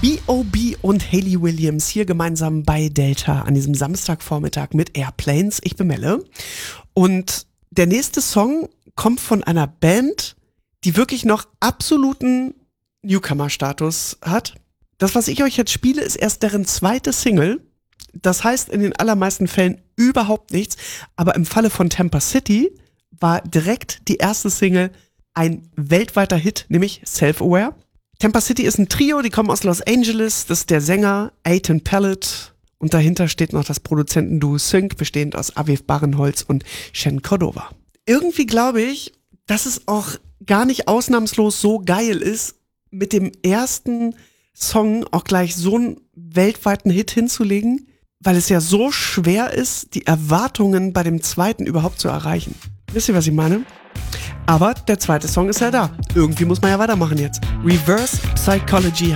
B.O.B. und Hayley Williams hier gemeinsam bei Delta an diesem Samstagvormittag mit Airplanes. Ich bin Melle. Und der nächste Song kommt von einer Band, die wirklich noch absoluten Newcomer-Status hat. Das, was ich euch jetzt spiele, ist erst deren zweite Single. Das heißt in den allermeisten Fällen überhaupt nichts. Aber im Falle von Tampa City war direkt die erste Single ein weltweiter Hit, nämlich Self-Aware. Tampa City ist ein Trio, die kommen aus Los Angeles. Das ist der Sänger Aiton Pellet. Und dahinter steht noch das Produzentenduo Sync, bestehend aus Aviv Barenholz und Shen Cordova. Irgendwie glaube ich, dass es auch gar nicht ausnahmslos so geil ist, mit dem ersten Song auch gleich so einen weltweiten Hit hinzulegen, weil es ja so schwer ist, die Erwartungen bei dem zweiten überhaupt zu erreichen. Wisst ihr, was ich meine? Aber der zweite Song ist ja da. Irgendwie muss man ja weitermachen jetzt. Reverse Psychology